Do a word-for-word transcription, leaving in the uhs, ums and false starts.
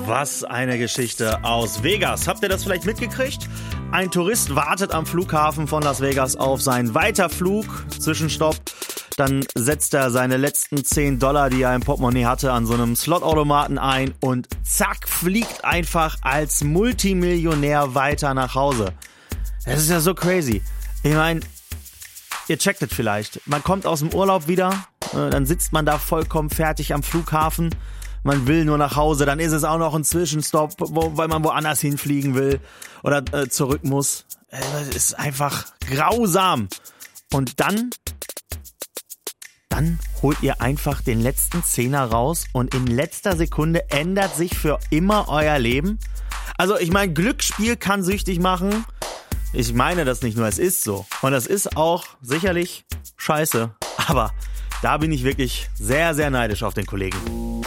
Was eine Geschichte aus Vegas. Habt ihr das vielleicht mitgekriegt? Ein Tourist wartet am Flughafen von Las Vegas auf seinen Weiterflug. Zwischenstopp. Dann setzt er seine letzten zehn Dollar, die er im Portemonnaie hatte, an so einem Slotautomaten ein und zack, fliegt einfach als Multimillionär weiter nach Hause. Das ist ja so crazy. Ich meine, ihr checkt es vielleicht. Man kommt aus dem Urlaub wieder, dann sitzt man da vollkommen fertig am Flughafen. Man will nur nach Hause, dann ist es auch noch ein Zwischenstopp, wo, weil man woanders hinfliegen will oder äh, zurück muss. Das ist einfach grausam. Und dann... Dann holt ihr einfach den letzten Zehner raus und in letzter Sekunde ändert sich für immer euer Leben. Also ich meine, Glücksspiel kann süchtig machen. Ich meine das nicht nur, es ist so. Und das ist auch sicherlich scheiße. Aber da bin ich wirklich sehr, sehr neidisch auf den Kollegen.